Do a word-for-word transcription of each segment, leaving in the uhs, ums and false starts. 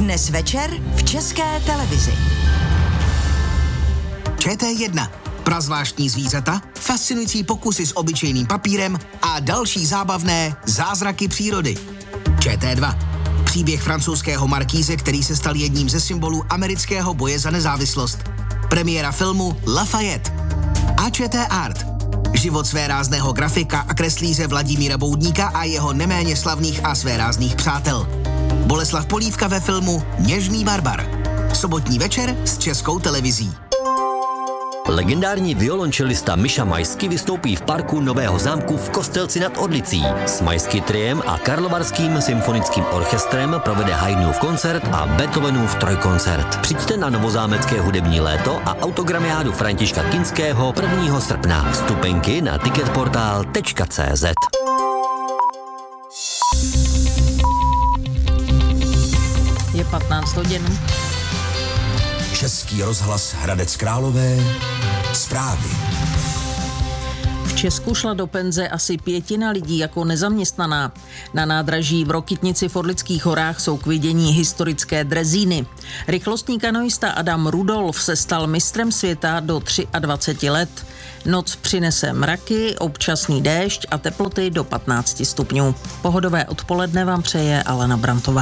Dnes večer v České televizi. Č T jedna. Prazvláštní zvířata, fascinující pokusy s obyčejným papírem a další zábavné zázraky přírody. Č T dva. Příběh francouzského markíze, který se stal jedním ze symbolů amerického boje za nezávislost. Premiéra filmu Lafayette. A Č T Art. Život svérázného grafika a kreslíře Vladimíra Boudníka a jeho neméně slavných a svérázných přátel. Boleslav Polívka ve filmu Něžný barbar. Sobotní večer s Českou televizí. Legendární violončelista Miša Majský vystoupí v parku Nového zámku v Kostelci nad Orlicí. S Majský triem a Karlovarským symfonickým orchestrem provede Haydnův koncert a Beethovenův trojkoncert. Přijďte na novozámecké hudební léto a autogramiádu Františka Kinského prvního srpna. Vstupenky na ticketportál tečka cé zet. Je patnáct hodin. Český rozhlas Hradec Králové. Zprávy. V Česku šla do penze asi pětina lidí jako nezaměstnaná. Na nádraží v Rokytnici v Orlických horách jsou k vidění historické drezíny. Rychlostní kanoista Adam Rudolf se stal mistrem světa do dvacet tři let. Noc přinese mraky, občasný déšť a teploty do patnáct stupňů. Pohodové odpoledne vám přeje Alena Brantová.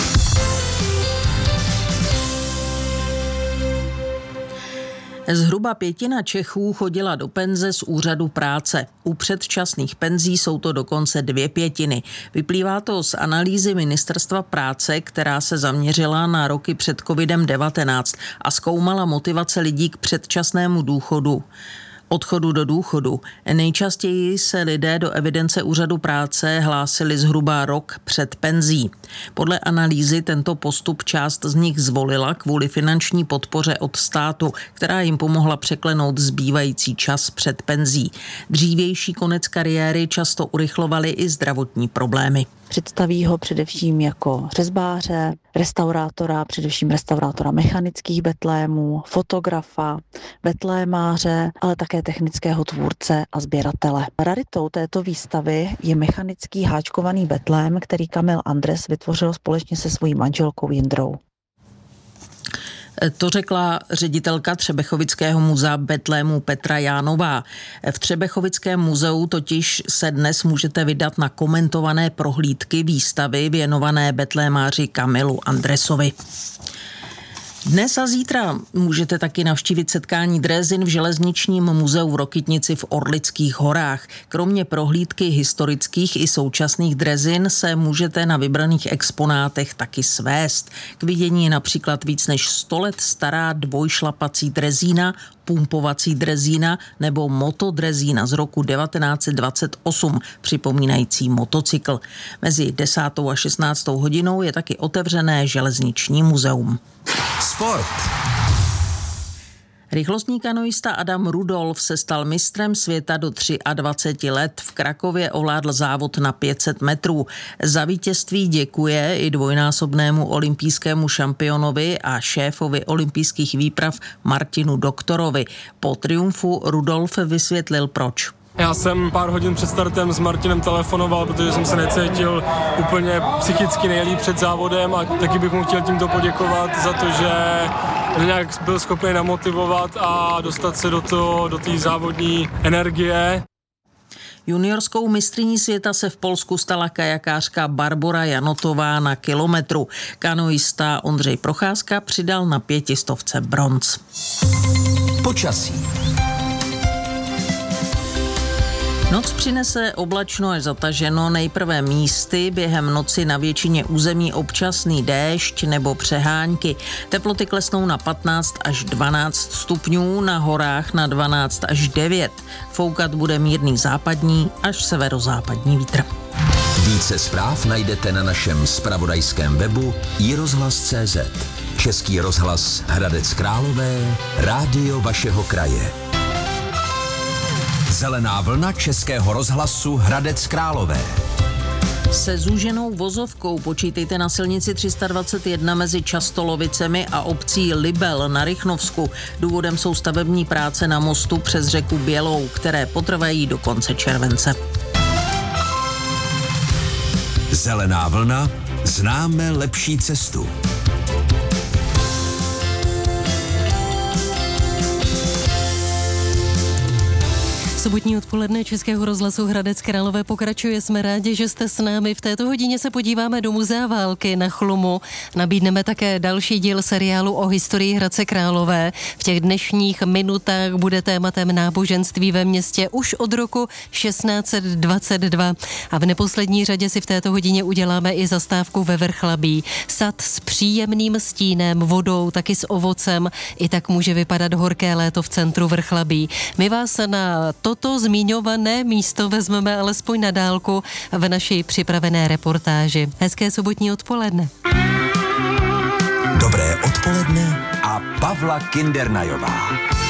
Zhruba pětina Čechů chodila do penze z úřadu práce. U předčasných penzí jsou to dokonce dvě pětiny. Vyplývá to z analýzy Ministerstva práce, která se zaměřila na roky před kovidem devatenáct a zkoumala motivace lidí k předčasnému důchodu. Odchodu do důchodu. Nejčastěji se lidé do evidence úřadu práce hlásili zhruba rok před penzí. Podle analýzy tento postup část z nich zvolila kvůli finanční podpoře od státu, která jim pomohla překlenout zbývající čas před penzí. Dřívější konec kariéry často urychlovaly i zdravotní problémy. Představí ho především jako řezbáře, restaurátora, především restaurátora mechanických betlémů, fotografa, betlémáře, ale také technického tvůrce a sběratele. Raritou této výstavy je mechanický háčkovaný betlém, který Kamil Andres vytvořil společně se svojí manželkou Jindrou. To řekla ředitelka Třebechovického muzea betlému Petra Jánová. V Třebechovickém muzeu totiž se dnes můžete vydat na komentované prohlídky výstavy věnované betlémáři Kamilu Andresovi. Dnes a zítra můžete taky navštívit setkání drezin v Železničním muzeu v Rokytnici v Orlických horách. Kromě prohlídky historických i současných drezin se můžete na vybraných exponátech taky svést. K vidění je například víc než sto let stará dvojšlapací drezína, pumpovací drezína nebo motodrezína z roku devatenáct set dvacet osm, připomínající motocykl. Mezi desátou a šestnáctou hodinou je taky otevřené Železniční muzeum. Sport. Rychlostní kanoista Adam Rudolf se stal mistrem světa do dvacet tři let. V Krakově ovládl závod na pět set metrů. Za vítězství děkuje i dvojnásobnému olympijskému šampionovi a šéfovi olympijských výprav Martinu Doktorovi. Po triumfu Rudolf vysvětlil proč. Já jsem pár hodin před startem s Martinem telefonoval, protože jsem se necítil úplně psychicky nejlíp před závodem a taky bych mu chtěl tímto poděkovat za to, že mě nějak byl schopný namotivovat a dostat se do toho, do té závodní energie. Juniorskou mistryní světa se v Polsku stala kajakářka Barbora Janotová na kilometru. Kanoista Ondřej Procházka přidal na pětistovce bronz. Počasí. Noc přinese oblačno až zataženo, nejprve místy, během noci na většině území občasný déšť nebo přehánky. Teploty klesnou na patnáct až dvanáct stupňů, na horách na dvanáct až devět. Foukat bude mírný západní až severozápadní vítr. Více zpráv najdete na našem zpravodajském webu i rozhlas tečka cé zet. Český rozhlas Hradec Králové, rádio vašeho kraje. Zelená vlna Českého rozhlasu Hradec Králové. Se zúženou vozovkou počítejte na silnici tři sta dvacet jedna mezi Častolovicemi a obcí Libel na Rychnovsku. Důvodem jsou stavební práce na mostu přes řeku Bělou, které potrvají do konce července. Zelená vlna, známe lepší cestu. Sobotní odpoledne Českého rozhlasu Hradec Králové pokračuje. Jsme rádi, že jste s námi. V této hodině se podíváme do Muzea války na Chlumu. Nabídneme také další díl seriálu o historii Hradce Králové. V těch dnešních minutách bude tématem náboženství ve městě už od roku šestnáct dvacet dva. A v neposlední řadě si v této hodině uděláme i zastávku ve Vrchlabí. Sad s příjemným stínem, vodou, taky s ovocem. I tak může vypadat horké léto v centru Vrchlabí. My vás na toto zmiňované místo vezmeme alespoň na dálku v naší připravené reportáži. Hezké sobotní odpoledne. Dobré odpoledne a Pavla Kindernajová.